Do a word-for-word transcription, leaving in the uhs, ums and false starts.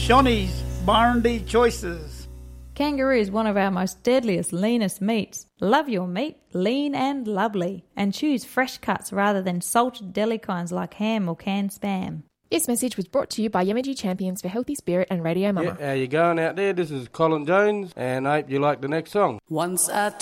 Shonny's Barndy Choices. Kangaroo is one of our most deadliest, leanest meats. Love your meat, lean and lovely. And choose fresh cuts rather than salted deli kinds like ham or canned spam. This message was brought to you by Yamaji Champions for Healthy Spirit and Radio Mama. Yeah, how you going out there? This is Colin Jones, and I hope you like the next song. Once I